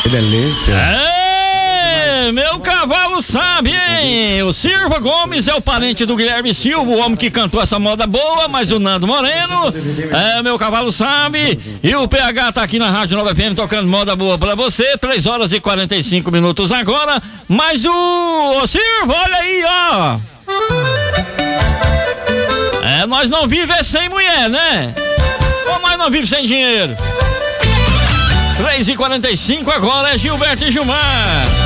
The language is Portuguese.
Que delícia. Meu cavalo sabe, hein? O Silva Gomes é o parente do Guilherme Silva, o homem que cantou essa moda boa, mas o Nando Moreno, meu cavalo sabe. E o PH tá aqui na Rádio Nova FM tocando moda boa pra você, 3 horas e 45 minutos agora. Mas o Silva, olha aí, ó. Nós não vivemos sem mulher, né? Ou nós não vivemos sem dinheiro? 3h45 agora é Gilberto e Gilmar.